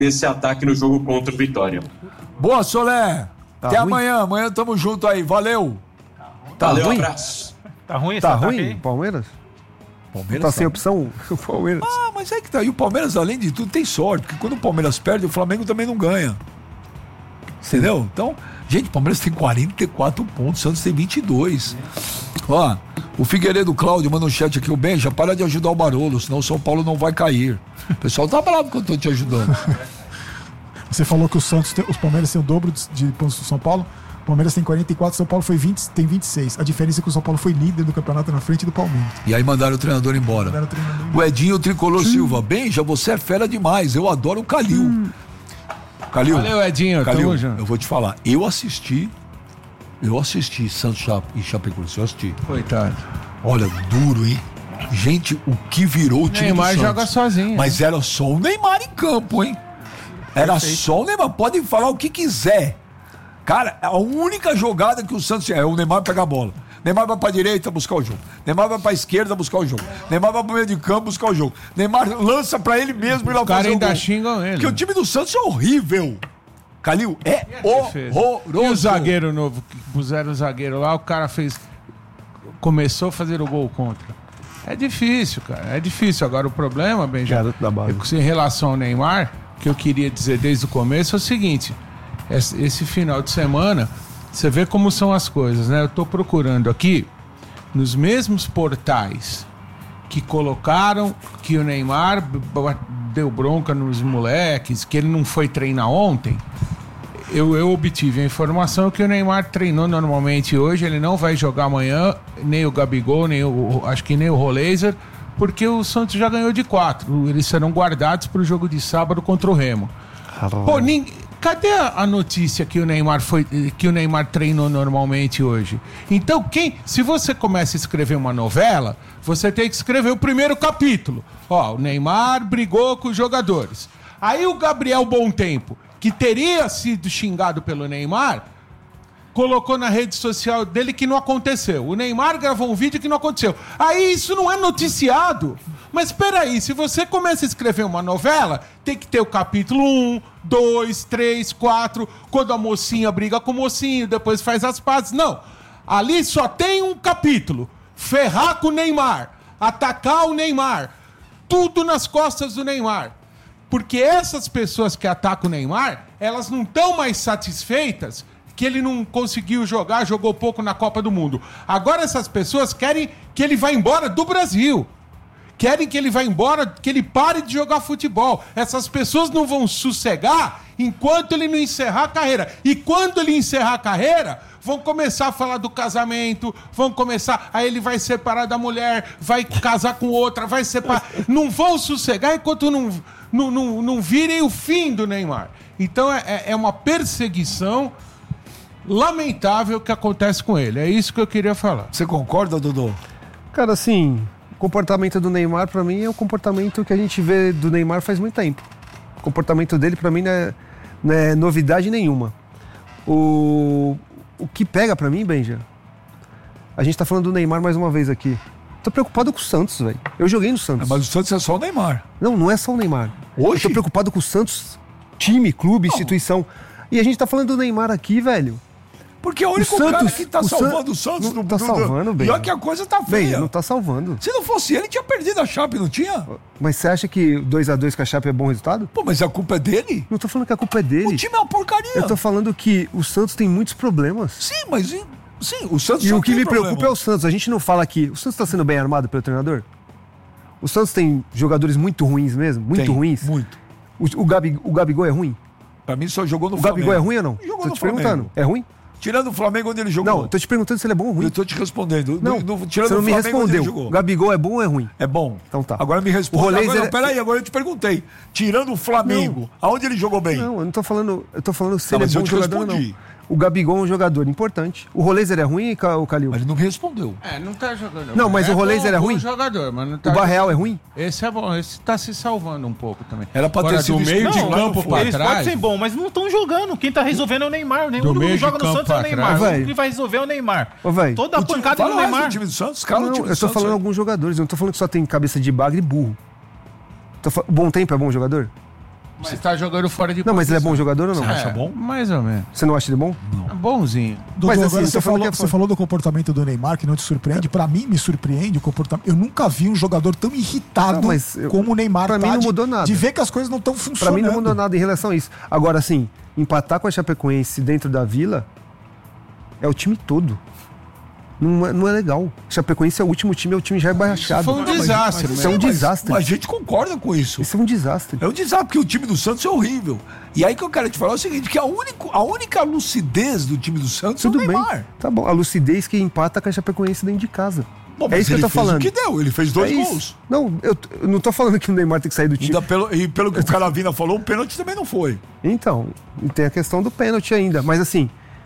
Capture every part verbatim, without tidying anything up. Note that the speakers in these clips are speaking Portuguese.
desse ataque no jogo contra o Vitória. Boa, Solé. Tá Até ruim? amanhã. Amanhã tamo junto aí. Valeu. Tá Valeu, ruim? abraço. Tá ruim esse Tá ataque ruim, aí? Palmeiras? Palmeiras Tá sem opção? O Palmeiras. Ah, mas é que tá. E o Palmeiras, além de tudo, tem sorte. Porque quando o Palmeiras perde, o Flamengo também não ganha. Entendeu? Então, gente, o Palmeiras tem quarenta e quatro pontos, o Santos tem vinte e dois. Ó, o Figueiredo Cláudio manda um chat aqui, o Benja, para de ajudar o Barolo, senão o São Paulo não vai cair. O pessoal tá bravo que eu tô te ajudando. Você falou que o Santos tem, os Palmeiras têm o dobro de, de pontos do São Paulo. O Palmeiras tem quarenta e quatro, São Paulo foi vinte, tem vinte e seis. A diferença é que o São Paulo foi líder do campeonato na frente do Palmeiras. E aí mandaram o treinador embora. Mandaram o treinador O Edinho Tricolor Silva, Benja, você é fera demais, eu adoro o Calil. Hum. Calil, Valeu, Edinho, Calil, tamo junto. eu vou te falar, eu assisti, eu assisti Santos e Chapecoense, eu assisti. Coitado. Olha, duro, hein? Gente, o que virou o time Neymar do Santos. joga sozinho. Mas né? era só o Neymar em campo, hein? Era Perfeito. Só o Neymar. Podem falar o que quiser. Cara, a única jogada que o Santos tinha é o Neymar pegar a bola. Neymar vai pra direita buscar o jogo. Neymar vai pra esquerda buscar o jogo. Neymar vai pro meio de campo buscar o jogo. Neymar lança pra ele mesmo e lá fazer o gol. Os caras ainda xingam ele. Porque o time do Santos é horrível. Calil, é horroroso. E o zagueiro novo, que puseram o zagueiro lá, o cara fez... Começou a fazer o gol contra. É difícil, cara. É difícil. Agora o problema, Benjamin, em relação ao Neymar, que eu queria dizer desde o começo, é o seguinte. Esse, esse final de semana, você vê como são as coisas, né? Eu tô procurando aqui, nos mesmos portais que colocaram que o Neymar deu bronca nos moleques, que ele não foi treinar ontem, eu, eu obtive a informação que o Neymar treinou normalmente hoje, ele não vai jogar amanhã, nem o Gabigol, nem o, acho que nem o Roleiser, porque o Santos já ganhou de quatro. Eles serão guardados para o jogo de sábado contra o Remo. Pô, ninguém... Cadê a notícia que o Neymar foi, que o Neymar treinou normalmente hoje? Então, quem, se você começa a escrever uma novela, você tem que escrever o primeiro capítulo. Ó, o Neymar brigou com os jogadores. Aí o Gabriel Bontempo, que teria sido xingado pelo Neymar, colocou na rede social dele que não aconteceu. O Neymar gravou um vídeo que não aconteceu. Aí isso não é noticiado. Mas peraí, se você começa a escrever uma novela, tem que ter o capítulo um, dois, três, quatro, quando a mocinha briga com o mocinho, depois faz as pazes. Não, ali só tem um capítulo. Ferrar com o Neymar, atacar o Neymar, tudo nas costas do Neymar. Porque essas pessoas que atacam o Neymar, elas não estão mais satisfeitas que ele não conseguiu jogar, jogou pouco na Copa do Mundo. Agora essas pessoas querem que ele vá embora do Brasil. Querem que ele vá embora, que ele pare de jogar futebol. Essas pessoas não vão sossegar enquanto ele não encerrar a carreira. E quando ele encerrar a carreira, vão começar a falar do casamento, vão começar... Aí ele vai separar da mulher, vai casar com outra, vai separar... Não vão sossegar enquanto não, não, não, não virem o fim do Neymar. Então é, é uma perseguição lamentável que acontece com ele. É isso que eu queria falar. Você concorda, Dodô? Cara, assim... O comportamento do Neymar, pra mim, é o comportamento que a gente vê do Neymar faz muito tempo. O comportamento dele, pra mim, não é, não é novidade nenhuma. O, o que pega pra mim, Benja, a gente tá falando do Neymar mais uma vez aqui. Tô preocupado com o Santos, velho. Eu joguei no Santos. Mas o Santos é só o Neymar. Não, não é só o Neymar. Hoje? Eu tô preocupado com o Santos, time, clube, não. instituição. E a gente tá falando do Neymar aqui, velho. Porque é o único o Santos, cara que tá o salvando San... o Santos. Não tá do, salvando, bem. E olha que a coisa tá feia. Bem, não tá salvando. Se não fosse ele, tinha perdido a Chape, não tinha? Mas você acha que dois a dois com a Chape é bom resultado? Pô, mas a culpa é dele? Não tô falando que a culpa é dele. O time é uma porcaria. Eu tô falando que o Santos tem muitos problemas. Sim, mas sim, o Santos E o que me problema. preocupa é o Santos. A gente não fala que o Santos tá sendo bem armado pelo treinador? O Santos tem jogadores muito ruins mesmo? Muito tem, ruins? Muito. O, o, Gabi, o Gabigol é ruim? Pra mim só jogou no o Flamengo. O Gabigol é ruim ou não? Jogou tô no te Flamengo. perguntando. É ruim? Tirando o Flamengo onde ele jogou. Não, tô te perguntando se ele é bom ou ruim. Eu tô te respondendo. Não, no, no, tirando você não o me Flamengo respondeu. Jogou. O Gabigol é bom ou é ruim? É bom. Então tá. Agora me responde. Agora, não, é... peraí, agora eu te perguntei. Tirando o Flamengo, não. aonde ele jogou bem? Não, eu não tô falando. Eu tô falando se não, ele é bom jogador ou não. O Gabigol é um jogador importante. O Roleiser é ruim, o Calil? Mas ele não me respondeu. É, não tá jogando. Não, mas é o Roleiser é ruim? Jogador, mas não tá o Barreal jogando. é ruim? Esse é bom, esse tá se salvando um pouco também. Era pra ter sido do meio de não, campo pra eles trás. podem ser bom, mas não estão jogando. Quem tá resolvendo é o Neymar. O Neymar que joga no Santos é o Neymar. Véio. O que vai resolver é o Neymar. Ô, véio. Toda a pancada do Neymar. Time do Santos, cara, não, time do eu tô Santos, falando é. alguns jogadores. Eu não tô falando que só tem cabeça de bagre e burro. Tô fal... Bom Tempo é bom jogador? Você tá jogando fora de Não, mas ele é bom jogador ou não? Você É, acha bom? Mais ou menos. Você não acha ele bom? Não. Bonzinho. Doutor, Mas, assim, agora você você, falou falou, que é você fã. falou do comportamento do Neymar, que não te surpreende. Pra mim, me surpreende o comportamento. Eu nunca vi um jogador tão irritado Não, mas eu- como o Neymar. pra mim tá, não de- mudou nada. De ver que as coisas não estão Pra funcionando. mim não mudou nada em relação a isso. Agora, assim, empatar com a Chapecoense dentro da Vila é o time todo. Não é, não é legal. Chapecoense é o último time, é o time já é baixado. Foi um desastre. Isso é um Mas- desastre. Mas a gente concorda com isso. Isso é um desastre. É um desastre, porque o time do Santos é horrível. E aí que eu quero te falar é o seguinte, que a, único, a única lucidez do time do Santos Tudo é o bem. Neymar. Tá bom. A lucidez que empata com a Chapecoense dentro de casa. Bom, é mas isso que eu ele tô fez falando. o que deu, ele fez dois É isso. gols. Não, eu, eu não tô falando que o Neymar tem que sair do time. Ainda pelo, e pelo que o Caravina falou, o pênalti também não foi. Então, e tem a questão do pênalti ainda. Mas assim,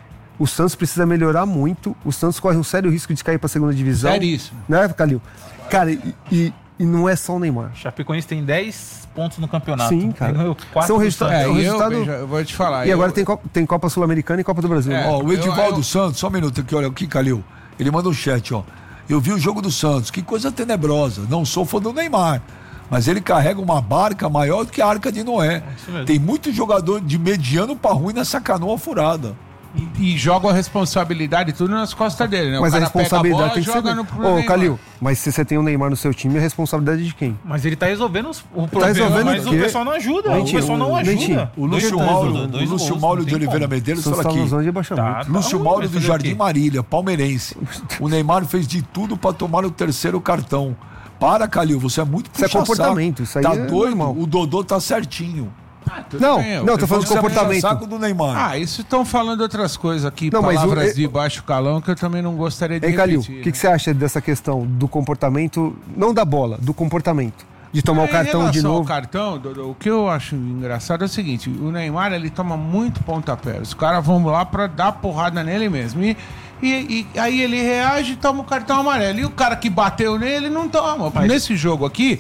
o Santos precisa melhorar muito. O Santos corre um sério risco de cair pra segunda divisão. Seríssimo. Né, Calil? Cara, e, e, e não é só o Neymar. Chapecoense tem dez pontos no campeonato. Sim, cara. Ganhou quatro São do resulta- Santos. É, É, o e resultado- eu, veja, eu vou te falar. E agora eu- tem Copa, tem Copa Sul-Americana e Copa do Brasil. É. né? Ó, o Edivaldo eu- Santos, só um minuto aqui, olha aqui, Calil. Ele manda um chat, ó. Eu vi o jogo do Santos, que coisa tenebrosa. Não sou fã do Neymar, mas ele carrega uma barca maior do que a Arca de Noé. isso mesmo. Tem muito jogador de mediano pra ruim nessa canoa furada. E, e joga a responsabilidade tudo nas costas dele, né? Mas o a cara pega responsabilidade bola, tem que ser. joga dele. no pro Ô, Neymar. Calil, mas se você tem o Neymar no seu time, a responsabilidade é de quem? Mas ele tá resolvendo os- o problema, resolvendo mas o o quê? pessoal não ajuda. Dentinho, o pessoal não Dentinho, ajuda. O Lúcio Dois Mauro, gols, o dois Lúcio gols, Mauro não de tem Oliveira como. Medeiros São fala tá aqui. na zona de rebaixamento. Tá, tá Lúcio ruim, Mauro mas do fazer o Jardim quê? Marília, palmeirense. O Neymar fez de tudo pra tomar o terceiro cartão. Para, Calil, você é muito Isso é puxa-saco. comportamento, isso aí Tá é doido? normal. O Dodô tá certinho. Ah, tudo Não, bem, eu- não, tô falando de Você é comportamento. puxa-saco do Neymar. Ah, isso estão falando outras coisas aqui, Não, mas palavras o- de baixo calão que eu também não gostaria de Ei, Calil, o repetir. que, que você acha dessa questão do comportamento, não da bola, do comportamento? De tomar o Em cartão de relação ao novo? cartão, Dodô, o que eu acho engraçado é o seguinte: o Neymar ele toma muito pontapé. Os caras vão lá pra dar porrada nele mesmo. E, e, e aí ele reage e toma o cartão amarelo. E o cara que bateu nele não toma. Nesse jogo aqui,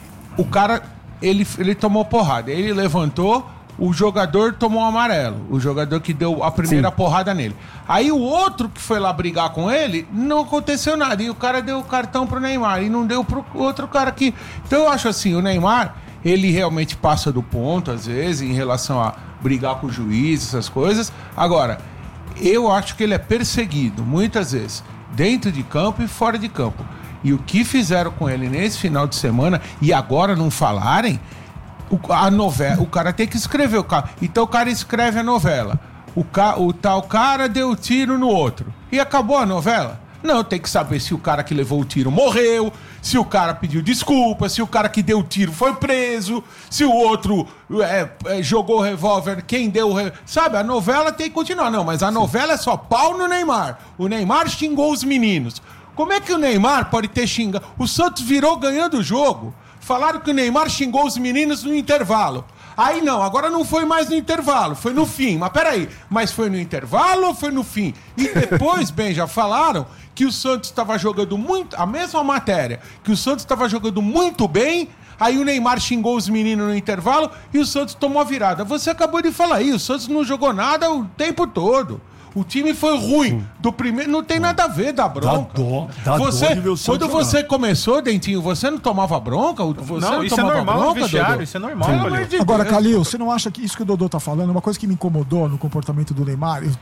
o cara ele, ele tomou porrada. Ele levantou, o jogador tomou um amarelo. O jogador que deu a primeira Sim. porrada nele. Aí o outro que foi lá brigar com ele, não aconteceu nada. E o cara deu o cartão pro Neymar e não deu pro outro cara aqui. Então eu acho assim, o Neymar, ele realmente passa do ponto, às vezes, em relação a brigar com o juiz, essas coisas. Agora, eu acho que ele é perseguido, muitas vezes, dentro de campo e fora de campo. E o que fizeram com ele nesse final de semana, e agora não falarem, o, a novela, o cara tem que escrever o cara. Então o cara escreve a novela. O, ca, o tal cara deu tiro no outro. E acabou a novela? Não, tem que saber se o cara que levou o tiro morreu, se o cara pediu desculpa, se o cara que deu o tiro foi preso, se o outro é, é, jogou o revólver, quem deu o revólver. Sabe, a novela tem que continuar. Não, mas a novela é só pau no Neymar. O Neymar xingou os meninos. Como é que o Neymar pode ter xingado? O Santos virou ganhando o jogo. Falaram que o Neymar xingou os meninos no intervalo. Aí não, agora não foi mais no intervalo, foi no fim. Mas peraí, mas foi no intervalo ou foi no fim? E depois, bem, já falaram que o Santos estava jogando muito, a mesma matéria, que o Santos estava jogando muito bem, aí o Neymar xingou os meninos no intervalo e o Santos tomou a virada. Você acabou de falar aí, o Santos não jogou nada o tempo todo. O time foi ruim. Do primeiro, não tem nada a ver da bronca. Dá dó, dá você, dó de ver o Santos quando você começou, Dentinho, você não tomava bronca? Você Não, não, isso é tomava normal no bronca, vestiário, Dodô? isso é normal, Pelo Calil. amor de Agora, Deus. Calil, você não acha que isso que o Dodô tá falando, uma coisa que me incomodou no comportamento do Neymar, eu,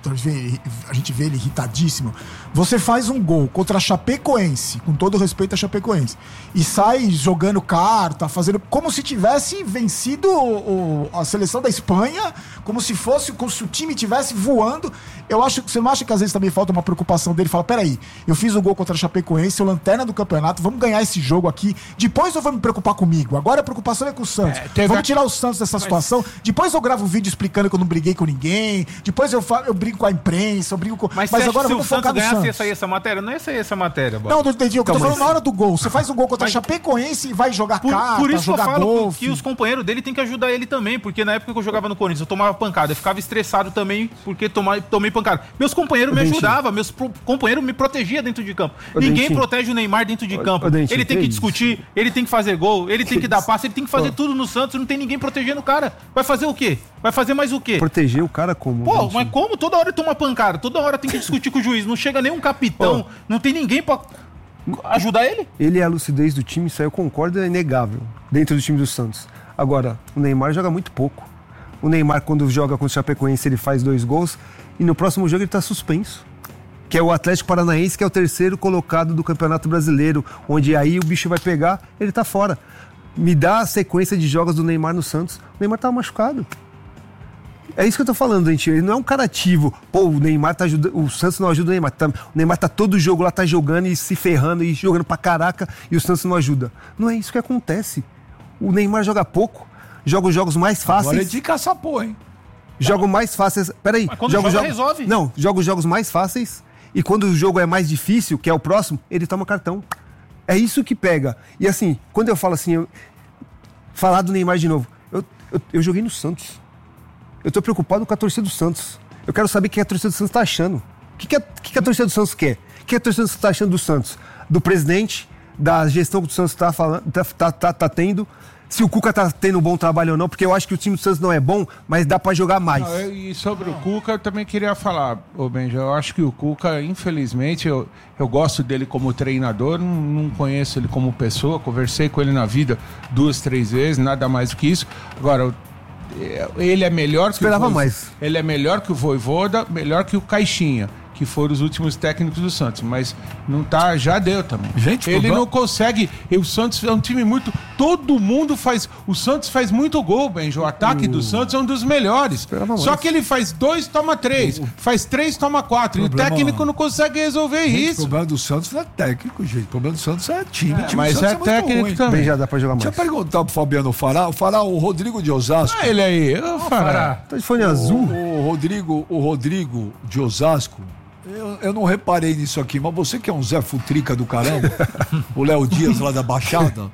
a gente vê ele irritadíssimo. Você faz um gol contra a Chapecoense, com todo respeito a Chapecoense, e sai jogando carta, fazendo como se tivesse vencido o- o- a seleção da Espanha, como se fosse, como se o time tivesse voando. Eu acho que você não acha que às vezes também falta uma preocupação dele? Fala, peraí, eu fiz o gol contra a Chapecoense, o lanterna do campeonato, vamos ganhar esse jogo aqui. Depois eu vou me preocupar comigo. Agora a preocupação é com o Santos. É, teve vamos a- tirar o Santos dessa situação. Depois eu gravo um vídeo explicando que eu não briguei com ninguém. Depois eu, falo, eu brigo com a imprensa, eu brigo com. Mas, Mas você acha agora que se o vamos Santos focar no ganhasse, ia Santos. sair essa matéria? Não ia sair essa matéria, Bola. Não, Dedinho, eu tô Então, falando mas- na hora do gol. Você faz um gol contra a Mas- Chapecoense e vai jogar Por, carta, por isso que eu jogar falo golfe. que os companheiros dele tem que ajudar ele também, porque na época que eu jogava no Corinthians, eu tomava pancada, eu ficava estressado também porque toma, tomei pancada. Meus companheiros Ô, me Dentinho. ajudavam, meus pro- companheiros me protegiam dentro de campo. Ô, Ninguém Dentinho. protege o Neymar dentro de Ô, campo. ô, Dentinho, ele tem que que isso? discutir, ele tem que fazer gol, ele tem que dar isso? passe, ele tem que fazer Ô. tudo no Santos, não tem ninguém protegendo o cara. Vai fazer o quê? Vai fazer mais o quê? Proteger o cara como? Pô, Dentinho? mas como? Toda hora ele toma pancada, toda hora tem que discutir com o juiz, não chega nenhum capitão, não tem ninguém pra ajudar ele? Ele é a lucidez do time, isso aí eu concordo, é inegável, dentro do time do Santos. Agora, o Neymar joga muito pouco. O Neymar, quando joga contra o Chapecoense, ele faz dois gols e no próximo jogo ele está suspenso. Que é o Atlético Paranaense, que é o terceiro colocado do Campeonato Brasileiro, onde aí o bicho vai pegar, ele tá fora. Me dá a sequência de jogos do Neymar no Santos. O Neymar tava machucado. É isso que eu tô falando, gente. Ele não é um cara ativo. Pô, o Neymar tá ajudando. O Santos não ajuda o Neymar. Tá, o Neymar tá todo jogo lá, tá jogando e se ferrando e jogando pra caraca e o Santos não ajuda. Não é isso que acontece. O Neymar joga pouco, joga os jogos mais fáceis. Agora é de caçapô, hein? Joga mais fáceis. Peraí. Mas quando joga, joga, joga, resolve. Não, joga os jogos mais fáceis e quando o jogo é mais difícil, que é o próximo, ele toma cartão. É isso que pega. E assim, quando eu falo assim, eu, falar do Neymar de novo, eu, eu, eu joguei no Santos. Eu tô preocupado com a torcida do Santos. Eu quero saber o que a torcida do Santos tá achando. O que, que, a, que, que a torcida do Santos quer? O que a torcida do Santos tá achando do Santos? Do presidente, da gestão que o Santos tá, falando, tá, tá, tá, tá tendo. Se o Cuca tá tendo um bom trabalho ou não, porque eu acho que o time do Santos não é bom, mas dá pra jogar mais. Não, eu, e sobre o Cuca, eu também queria falar, ô Benja, eu acho que o Cuca, infelizmente, eu, eu gosto dele como treinador, não, não conheço ele como pessoa, conversei com ele na vida duas, três vezes, nada mais do que isso. Agora, eu, ele é melhor que Esperava o Voivoda, mais. Ele é melhor que o Voivoda, melhor que o Caixinha, que foram os últimos técnicos do Santos, mas não tá, já deu também. Gente, ele problema... não consegue, e o Santos é um time muito, todo mundo faz, o Santos faz muito gol, Benjo, o ataque uh, do Santos é um dos melhores, só mais. Que ele faz dois, toma três, uh, faz três, toma quatro, problema... e o técnico não consegue resolver gente, isso. O problema do Santos não é técnico, gente, o problema do Santos é time, é, time mas é, é técnico também. Bem, já dá pra jogar mais. Deixa eu perguntar pro Fabiano Fará, o Fará, o Rodrigo de Osasco. Ah, ele aí, o Fará. Tá de fone azul. O, o Rodrigo, o Rodrigo de Osasco, Eu, eu não reparei nisso aqui, mas você que é um Zé Futrica do caramba, o Léo Dias lá da Baixada,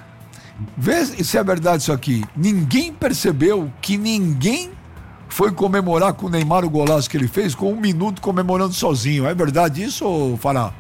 vê se é verdade isso aqui. Ninguém percebeu que ninguém foi comemorar com o Neymar o golaço que ele fez com um minuto comemorando sozinho. É verdade isso, Fará?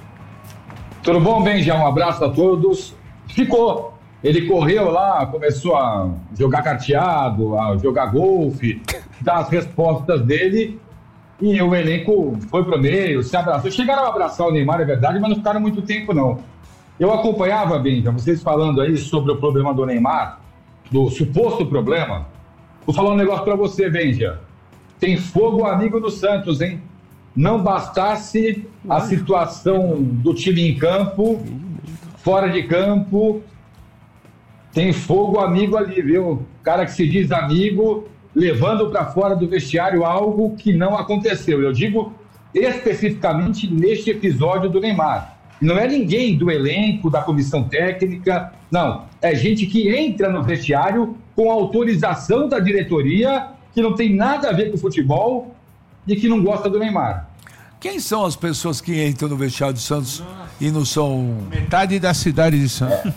Tudo bom, Benja? Um abraço a todos. Ficou. Ele correu lá, começou a jogar carteado, a jogar golfe, dar as respostas dele. E o elenco foi pro meio, se abraçou. Chegaram a abraçar o Neymar, é verdade, mas não ficaram muito tempo, não. Eu acompanhava, Benja, vocês falando aí sobre o problema do Neymar, do suposto problema. Vou falar um negócio pra você, Benja. Tem fogo amigo do Santos, hein? Não bastasse a situação do time em campo, fora de campo, tem fogo amigo ali, viu? Cara que se diz amigo... levando para fora do vestiário algo que não aconteceu. Eu digo especificamente neste episódio do Neymar. Não é ninguém do elenco, da comissão técnica, não. É gente que entra no vestiário com autorização da diretoria, que não tem nada a ver com futebol e que não gosta do Neymar. Quem são as pessoas que entram no vestiário do Santos e não são... Metade da cidade de Santos.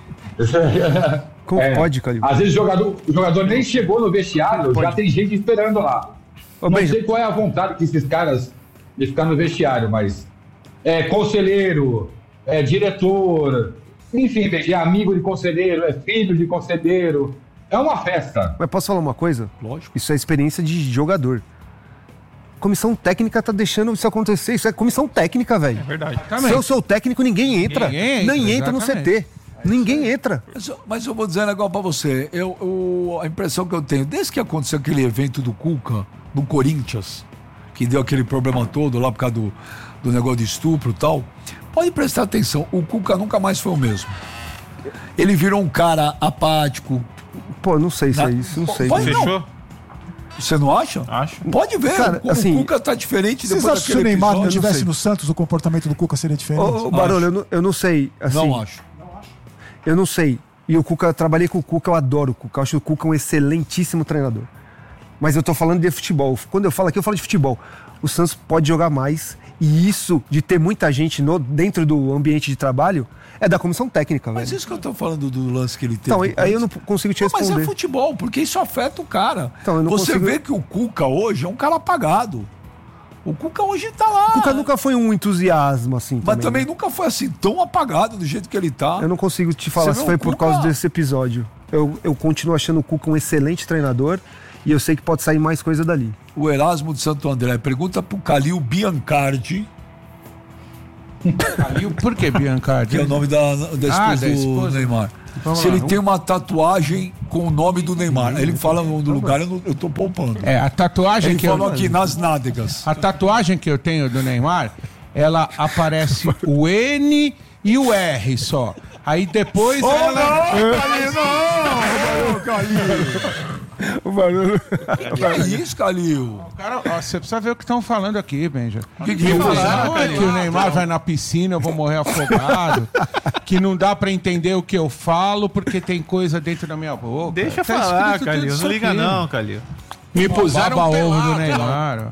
É. Como é, pode, Calil? Às vezes o jogador, o jogador nem chegou no vestiário, já tem gente esperando lá. Ô, não Benja. sei qual é a vontade que esses caras de ficar no vestiário, mas é conselheiro, é diretor, enfim, é amigo de conselheiro, é filho de conselheiro. É uma festa. Mas posso falar uma coisa? Lógico. Isso é experiência de jogador. Comissão técnica tá deixando isso acontecer. Isso é comissão técnica, velho. É verdade. Se eu sou o técnico, ninguém entra. Ninguém entra, Nem entra no C T. Ninguém entra. Mas, mas eu vou dizer um negócio pra você. Eu, eu, a impressão que eu tenho, desde que aconteceu aquele evento do Cuca, no Corinthians, que deu aquele problema todo lá por causa do, do negócio de estupro e tal, pode prestar atenção, o Cuca nunca mais foi o mesmo. Ele virou um cara apático. Pô, não sei se Na... é isso, não sei. Pode, Fechou? não. Você não acha? Acho. Pode ver, cara, o, assim, o Cuca tá diferente Vocês depois acham que se o Neymar não episódio, estivesse no Santos, o comportamento do Cuca seria diferente? Ô, ô Barolo, eu não, eu não sei. Assim, Não acho. Eu não sei. E o Cuca, eu trabalhei com o Cuca, eu adoro o Cuca. Eu acho o Cuca um excelentíssimo treinador. Mas eu tô falando de futebol. Quando eu falo aqui, eu falo de futebol. O Santos pode jogar mais. E isso de ter muita gente no, dentro do ambiente de trabalho é da comissão técnica, velho. Mas isso que eu tô falando do lance que ele teve. Então, aí eu não consigo te Não, responder. mas é futebol, porque isso afeta o cara. Então, eu não Você consigo... vê que o Cuca hoje é um cara apagado. O Cuca hoje tá lá. O Cuca nunca foi um entusiasmo, assim. Mas também, também né? nunca foi assim, tão apagado do jeito que ele tá. Eu não consigo te falar Você se vê foi o por Cuca- causa desse episódio. Eu, eu continuo achando o Cuca um excelente treinador e eu sei que pode sair mais coisa dali. O Erasmo de Santo André pergunta pro Calil Biancardi, Calil, por que Biancardi? que é o nome da, da esposa Ah, da do esposa. Neymar. se ele tem uma tatuagem com o nome do Neymar. Ele fala no do lugar, eu, não, eu tô poupando. É, a tatuagem ele que falou eu... aqui, nas nádegas. A tatuagem que eu tenho do Neymar, ela aparece o N e o R só. Aí depois oh, ela... Não, Calil, não! Ô, Calil! O barulho. Que é isso, Calil? Cara, ó, você precisa ver o que estão falando aqui, Benja. O que, que Que, eu vou não é falar? que o Neymar vai na piscina, eu vou morrer afogado. Que não dá pra entender o que eu falo porque tem coisa dentro da minha boca. Deixa eu Tá falar, escrito tudo Calil. isso Não liga aqui. não, Calil. Me puseram Baba um ovo pelado, do Neymar.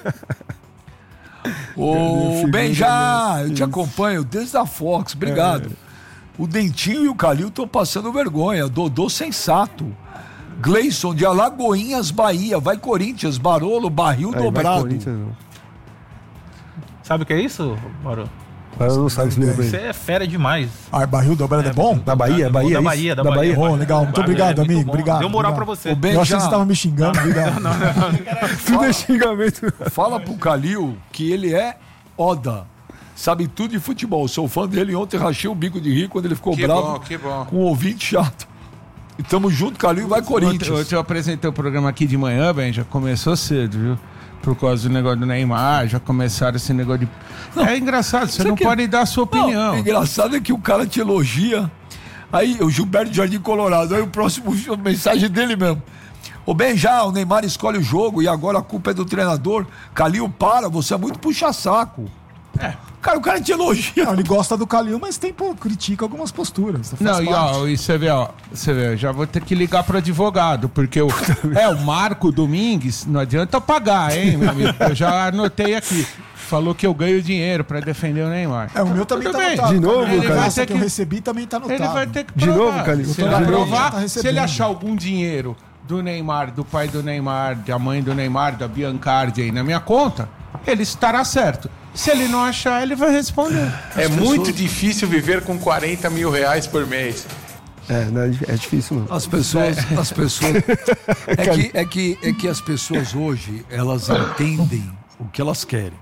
Ô, Benja, eu te acompanho desde a Fox, obrigado. O Dentinho e o Calil estão passando vergonha. Dodô sensato. Gleison de Alagoinhas, Bahia. Vai Corinthians, Barolo, barril Aí, vai dobrado. Corinthians, não. Sabe o que é isso, Mauro? Mas não sabe se me lembra. Você é fera demais. Ah, barril dobrado é bom? Da Bahia, Bahia. Da é Bahia, isso? da Da Bahia. Bom, legal. Muito Ah, obrigado, é muito amigo. bom. Obrigado. Deu moral obrigado. pra você. O Ben Eu achei já- que você estava me xingando. Obrigado. Tudo é xingamento. Fala pro Calil que ele é Oda. Sabe tudo de futebol. Sou fã dele. Ontem rachei o bico de rir quando ele ficou Que bravo bom, que bom. com um ouvinte chato. E tamo junto, Calil, vai Corinthians. Ontem, ontem eu apresentei o programa aqui de manhã, Ben, já começou cedo, viu? Por causa do negócio do Neymar, já começaram esse negócio de... É engraçado, você não que- pode dar a sua opinião. Não, o engraçado é que o cara te elogia. Aí, o Gilberto Jardim Colorado. Aí o próximo a mensagem dele mesmo. Ô Ben, já o Neymar escolhe o jogo e agora a culpa é do treinador. Calil, para, você é muito puxa-saco. É. Cara, o cara te elogia. Não, ele gosta do Calil, mas tem, pô, critica algumas posturas. Faz Não, e, parte. ó, e você vê, ó, você vê, eu já vou ter que ligar pro advogado, porque o, é, o Marco Domingues, não adianta eu pagar, hein, meu amigo? Eu já anotei aqui. Falou que eu ganho dinheiro pra defender o Neymar. É, o meu também Tudo tá bem. anotado. De novo, Ele cara? Essa Vai ter que eu que- recebi também tá anotado. Ele vai ter que De provar. novo, Calil? Se ele De novo. provar, Tá se recebendo. ele achar algum dinheiro do Neymar, do pai do Neymar, da mãe do Neymar, da Biancardi aí na minha conta, ele estará certo. Se ele não achar, ele vai responder. É muito difícil viver com quarenta mil reais por mês. É, não, é difícil, mano. As pessoas, as pessoas. É que, é, que, é que as pessoas hoje, elas entendem o que elas querem.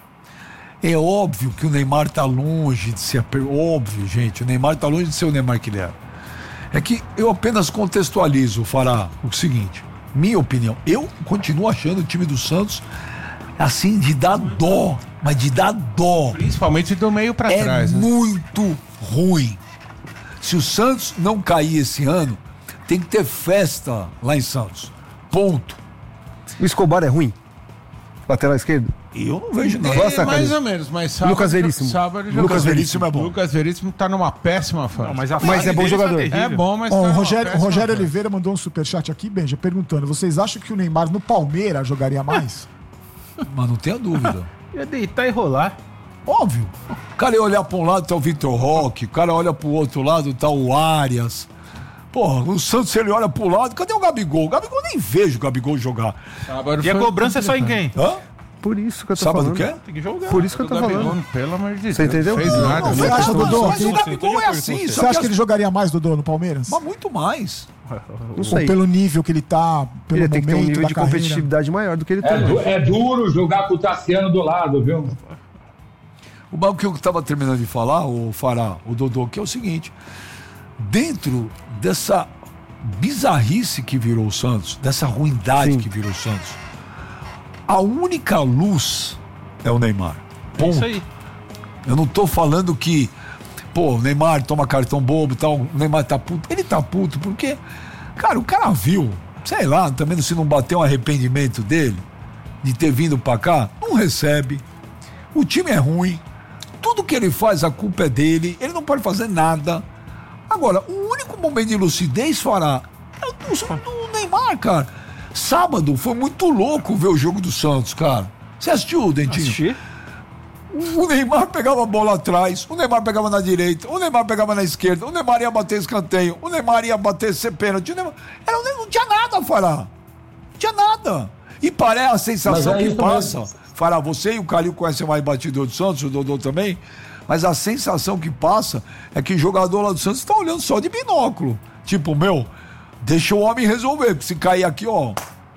É óbvio que o Neymar tá longe de ser. Óbvio, gente. O Neymar tá longe de ser o Neymar que ele era. É que eu apenas contextualizo, Fará, o seguinte. Minha opinião. Eu continuo achando o time do Santos assim, de dar dó. Mas de dar dó. Principalmente do meio pra É trás, né? muito ruim. Se o Santos não cair esse ano, tem que ter festa lá em Santos. Ponto. O Escobar é ruim? Lateral esquerdo? E eu não vejo nada. É, Gosta, mais Calil? ou menos, mas sábado, Lucas Veríssimo. sábado já- Lucas Veríssimo é bom. Lucas Veríssimo tá numa péssima fase. Não, mas a Mas fase é bom dele jogador. tá É terrível. bom, mas Ó, tá o numa Rogério, o péssima Rogério fase. Oliveira mandou um superchat aqui, Benja, perguntando: vocês acham que o Neymar no Palmeiras jogaria mais? Mas não tenha dúvida. Ia deitar e rolar. Óbvio. O cara ia olhar pra um lado, tá o Vitor Roque. O cara olha pro outro lado, tá o Arias. Porra, o Santos, ele olha pro lado. Cadê o Gabigol? O Gabigol nem vejo o Gabigol jogar. Sábado E a foi cobrança é só em quem? Hã? Por isso que eu tô Sábado falando. o quê? Tem que jogar. Por isso que eu o tô Gabigol, falando. pelo amor de Deus. Você entendeu? Fez Não, nada. Não, né? você acha, Dodô? Dodô? Mas o Você Gabigol é assim. Você só que acha que as- ele jogaria mais, Dodô, no Palmeiras? Mas muito mais. Não Ou sei. pelo nível que ele tá, pelo Ele tem que ter um momento nível da de carreira? competitividade maior do que ele É, tem. du- é duro jogar com o Tassiano do lado, viu? O mal que eu estava terminando de falar, o Fará, o Dodô, que é o seguinte: dentro dessa bizarrice que virou o Santos, dessa ruindade Sim. que virou o Santos, a única luz é o Neymar. É Ponto. isso aí. Eu não tô falando que, pô, o Neymar toma cartão bobo e tal, o Neymar tá puto. Ele tá puto porque, cara, o cara viu, sei lá, também se não bateu um arrependimento dele de ter vindo pra cá, não recebe. O time é ruim. Tudo que ele faz, a culpa é dele. Ele não pode fazer nada. Agora, o único momento de lucidez, Fará, é o do, do Neymar, cara. Sábado foi muito louco ver o jogo do Santos, cara. Você assistiu, Dentinho? Assisti. O Neymar pegava a bola atrás, o Neymar pegava na direita, o Neymar pegava na esquerda, o Neymar ia bater escanteio, o Neymar ia bater ser pênalti. O Neymar... Era, não tinha nada, Fará. Não tinha nada. E parece a sensação Mas é que isso passa. mesmo. Fará, você e o Calil conhecem mais batidor do Santos, o Dodô também. Mas a sensação que passa é que o jogador lá do Santos está olhando só de binóculo. Tipo, meu, deixa o homem resolver, porque se cair aqui, ó.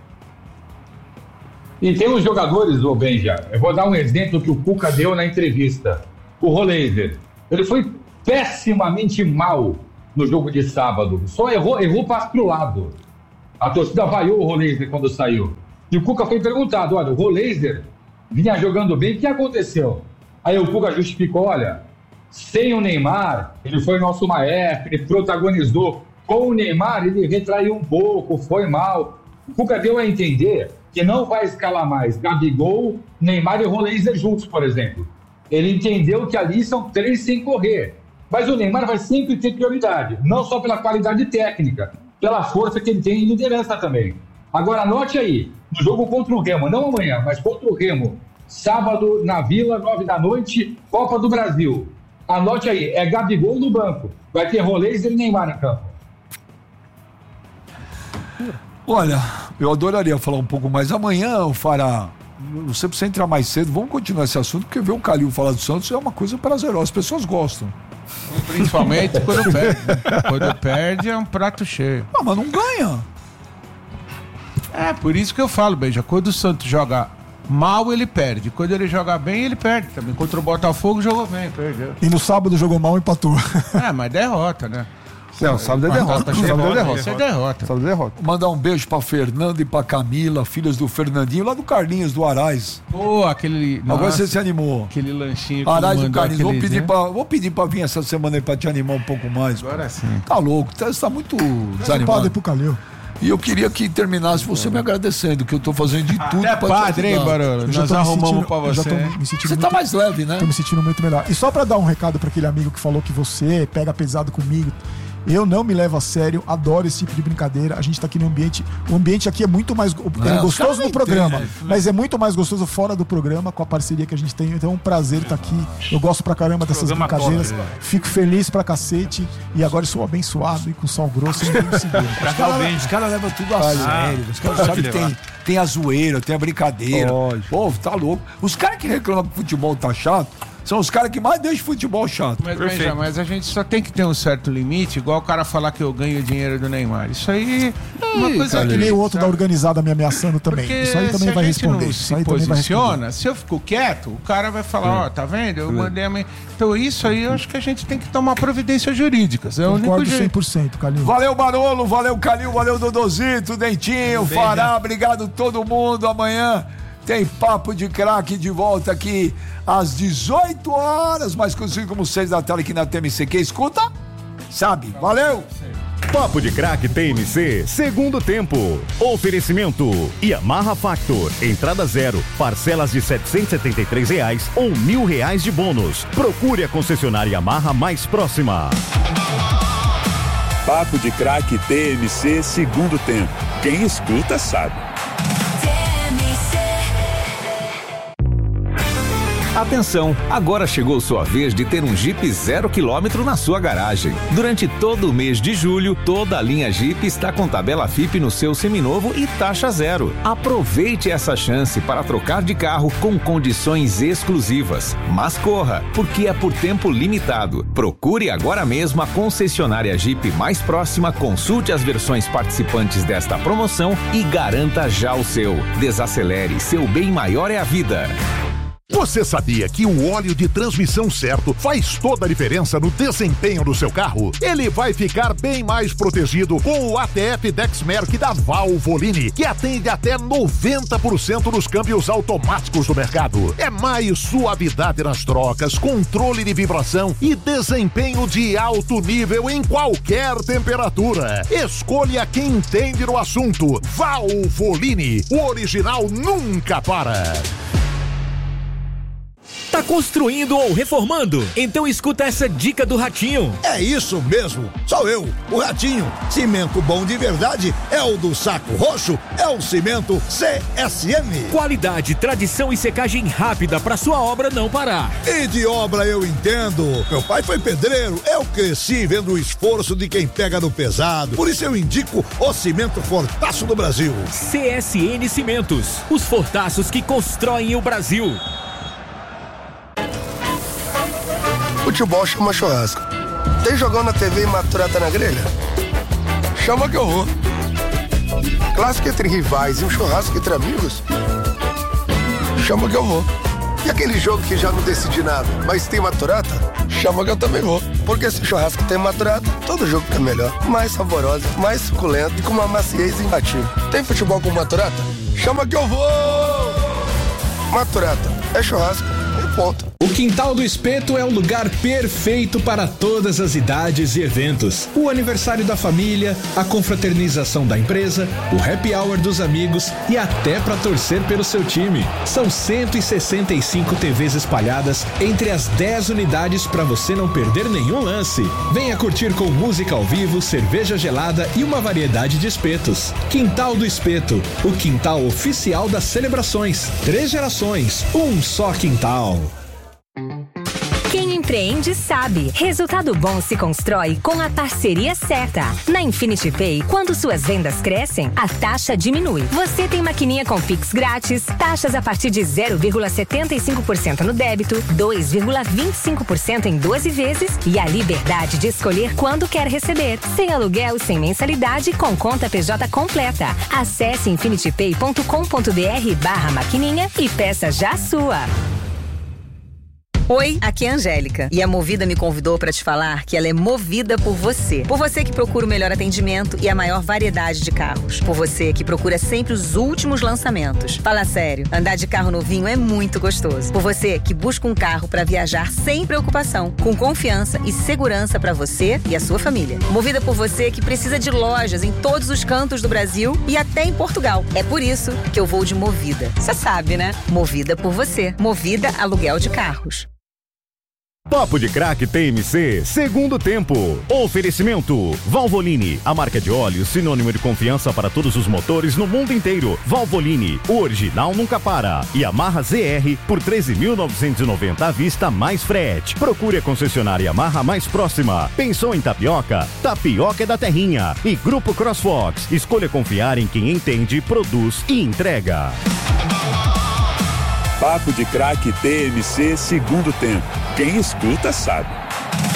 E tem uns jogadores, ô Benja, eu vou dar um exemplo que o Cuca deu na entrevista. O Roleiser. Ele foi pessimamente mal no jogo de sábado. Só errou, errou passo pro lado. A torcida vaiou o Roleiser quando saiu. E o Cuca foi perguntado, olha, o Roleiser vinha jogando bem, o que aconteceu? Aí o Cuca justificou, olha, sem o Neymar, ele foi nosso maestro, ele protagonizou. Com o Neymar, ele retraiu um pouco, foi mal. O Cuca deu a entender que não vai escalar mais Gabigol, Neymar e Roleiser juntos, por exemplo. Ele entendeu que ali são três sem correr. Mas o Neymar vai sempre ter prioridade, não só pela qualidade técnica, pela força que ele tem em liderança também. Agora, anote aí, no jogo contra o Remo, não amanhã, mas contra o Remo, sábado na Vila, nove da noite, Copa do Brasil. Anote aí, é Gabigol no banco, vai ter Roleiser e Neymar em campo. Olha, eu adoraria falar um pouco mais. Amanhã, o Fará, você precisa entrar mais cedo. Vamos continuar esse assunto, porque ver o Calil falar do Santos é uma coisa prazerosa. As pessoas gostam. Principalmente quando perde. Quando perde é um prato cheio. Ah, mas não ganha. É, por isso que eu falo, Beija. Quando o Santos joga mal, ele perde. Quando ele joga bem, ele perde também. Contra o Botafogo, jogou bem, perdeu. E no sábado jogou mal e empatou. É, mas derrota, né? Não, sábado é derrota. Sábado é derrota. Isso é derrota. Sábado é derrota. Mandar um beijo pra Fernanda e pra Camila, filhas do Fernandinho, lá do Carlinhos, do Arais. Pô, aquele... Agora nossa, você se animou. Aquele lanchinho que Arais do mandou Carlinhos, vou aqueles, pedir, né? pra, vou pedir pra vir essa semana aí pra te animar um pouco mais. Agora pô. sim. Tá louco, tá, você tá muito Padre desanimado. pro Calil. E eu queria que terminasse você me agradecendo, que eu tô fazendo de tudo Até pra padre, te hein, ajudar. Barolo? Eu já Nós tô me arrumamos sentindo- pra eu já você. tô me sentindo Você muito- tá mais leve, né? Tô me sentindo muito melhor. E só pra dar um recado pra aquele amigo que falou que você pega pesado comigo, eu não me levo a sério, adoro esse tipo de brincadeira. A gente tá aqui no ambiente. O ambiente aqui é muito mais go- é os caras gostoso não no programa, entendem, mas é muito mais gostoso fora do programa, com a parceria que a gente tem. Então é um prazer estar aqui. Eu gosto pra caramba dessas Programa brincadeiras. top, Fico feliz pra cacete. E agora eu sou abençoado e com sal grosso. ninguém me segura. Os caras cara levam tudo a sério. Os caras sabem que tem, tem a zoeira, tem a brincadeira. Lógico. Pô, tá louco. Os caras que reclamam que o futebol tá chato são os caras que mais deixam futebol chato. Mas, Benja, mas a gente só tem que ter um certo limite, igual o cara falar que eu ganho dinheiro do Neymar. Isso aí é uma coisa É que nem o outro da sabe? organizada me ameaçando também. Porque Isso aí também se vai a gente responder. não Isso se aí também vai responder. posiciona, se eu fico quieto, o cara vai falar, ó, tá vendo? Eu mandei a minha... Então isso aí eu acho que a gente tem que tomar providências jurídicas. É o único Concordo jeito. cem por cento, Calil. Valeu, Barolo, valeu, Calil, valeu, Dodozito, Dentinho, Fará, obrigado todo mundo. Amanhã tem Papo de Craque de volta aqui às dezoito horas, mais conhecido como seis da tarde aqui na T M C. Quem escuta, sabe. Valeu! Papo de Craque T M C, segundo tempo. Oferecimento Yamaha Factor, entrada zero, parcelas de setecentos e setenta e três reais ou mil reais de bônus. Procure a concessionária Yamaha mais próxima. Papo de Craque T M C, segundo tempo. Quem escuta sabe. Atenção, agora chegou sua vez de ter um Jeep zero quilômetro na sua garagem. Durante todo o mês de julho, toda a linha Jeep está com tabela F I P no seu seminovo e taxa zero. Aproveite essa chance para trocar de carro com condições exclusivas. Mas corra, porque é por tempo limitado. Procure agora mesmo a concessionária Jeep mais próxima, consulte as versões participantes desta promoção e garanta já o seu. Desacelere, seu bem maior é a vida. Você sabia que o óleo de transmissão certo faz toda a diferença no desempenho do seu carro? Ele vai ficar bem mais protegido com o A T F Dexmerc da Valvoline, que atende até noventa por cento dos câmbios automáticos do mercado. É mais suavidade nas trocas, controle de vibração e desempenho de alto nível em qualquer temperatura. Escolha quem entende no assunto. Valvoline, o original nunca para. Tá construindo ou reformando? Então escuta essa dica do Ratinho. É isso mesmo, sou eu, o Ratinho. Cimento bom de verdade é o do Saco Roxo, é o cimento C S M. Qualidade, tradição e secagem rápida para sua obra não parar. E de obra eu entendo. Meu pai foi pedreiro, eu cresci vendo o esforço de quem pega no pesado. Por isso eu indico o cimento Fortaço do Brasil. C S N Cimentos, os fortaços que constroem o Brasil. Futebol chama churrasco. Tem jogão na T V e maturata na grelha? Chama que eu vou. Clássico entre rivais e um churrasco entre amigos? Chama que eu vou. E aquele jogo que já não decidi nada, mas tem Maturata? Chama que eu também vou. Porque se churrasco tem Maturata, todo jogo fica melhor. Mais saborosa, mais suculento e com uma maciez imbatível. Tem futebol com Maturata? Chama que eu vou! Maturata, é churrasco e ponto. O Quintal do Espeto é o lugar perfeito para todas as idades e eventos. O aniversário da família, a confraternização da empresa, o happy hour dos amigos e até para torcer pelo seu time. São cento e sessenta e cinco T Vs espalhadas entre as dez unidades para você não perder nenhum lance. Venha curtir com música ao vivo, cerveja gelada e uma variedade de espetos. Quintal do Espeto, o quintal oficial das celebrações. Três gerações, um só quintal. Quem empreende sabe. Resultado bom se constrói com a parceria certa. Na Infinity Pay, quando suas vendas crescem, a taxa diminui. Você tem maquininha com Pix grátis, taxas a partir de zero vírgula setenta e cinco por cento no débito, dois vírgula vinte e cinco por cento em doze vezes e a liberdade de escolher quando quer receber. Sem aluguel, sem mensalidade, com conta P J completa. Acesse infinitypay ponto com ponto br barra maquininha e peça já a sua. Oi, aqui é a Angélica e a Movida me convidou para te falar que ela é movida por você. Por você que procura o melhor atendimento e a maior variedade de carros. Por você que procura sempre os últimos lançamentos. Fala sério, andar de carro novinho é muito gostoso. Por você que busca um carro para viajar sem preocupação, com confiança e segurança para você e a sua família. Movida por você que precisa de lojas em todos os cantos do Brasil e até em Portugal. É por isso que eu vou de Movida. Você sabe, né? Movida por você. Movida Aluguel de Carros. Papo de Craque T M C, segundo tempo. Oferecimento Valvoline, a marca de óleo sinônimo de confiança para todos os motores no mundo inteiro. Valvoline, o original nunca para. E Yamaha Z R por treze mil novecentos e noventa à vista mais frete. Procure a concessionária Yamaha mais próxima. Pensou em tapioca? Tapioca é da Terrinha. E Grupo CrossFox, escolha confiar em quem entende, produz e entrega. Papo de Craque T M C, segundo tempo. Quem escuta sabe.